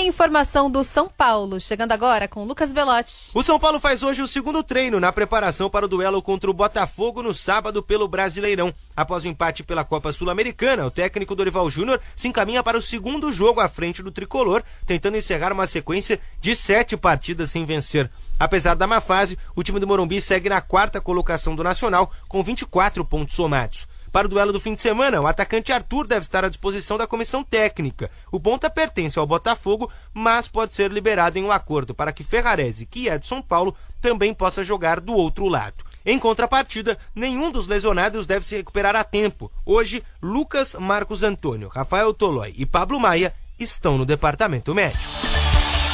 Tem informação do São Paulo, chegando agora com Lucas Belotti. O São Paulo faz hoje o segundo treino na preparação para o duelo contra o Botafogo no sábado pelo Brasileirão. Após o empate pela Copa Sul-Americana, o técnico Dorival Júnior se encaminha para o segundo jogo à frente do tricolor, tentando encerrar uma sequência de 7 partidas sem vencer. Apesar da má fase, o time do Morumbi segue na 4ª colocação do Nacional, com 24 pontos somados. Para o duelo do fim de semana, o atacante Arthur deve estar à disposição da comissão técnica. O ponta pertence ao Botafogo, mas pode ser liberado em um acordo para que Ferrarese, que é do São Paulo, também possa jogar do outro lado. Em contrapartida, nenhum dos lesionados deve se recuperar a tempo. Hoje, Lucas, Marcos Antônio, Rafael Tolói e Pablo Maia estão no departamento médico.